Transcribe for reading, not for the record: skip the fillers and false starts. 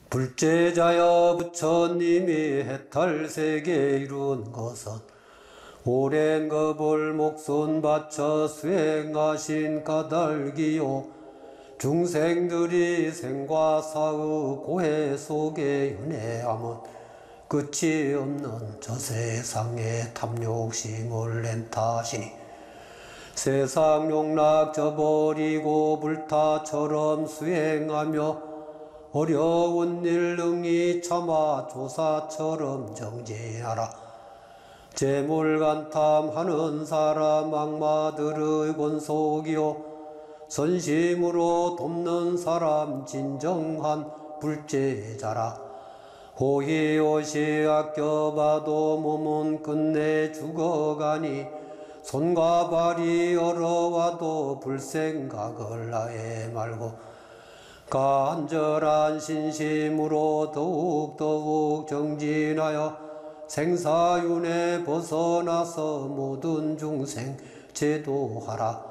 불제자여 부처님이 해탈세계 이룬 것은 오랜 겁을 목손 바쳐 수행하신 까닭이요 중생들이 생과 사의 고해 속에 윤회함은 끝이 없는 저 세상에 탐욕심을 낸 탓이니 세상 용락 저버리고 불타처럼 수행하며 어려운 일 능히 참아 조사처럼 정진하라. 재물간탐하는 사람 악마들의 권속이요 선심으로 돕는 사람 진정한 불제자라. 호의호시 아껴봐도 몸은 끝내 죽어가니 손과 발이 얼어와도 불생각을 하에 말고 간절한 신심으로 더욱더욱 정진하여 생사윤회 벗어나서 모든 중생 제도하라.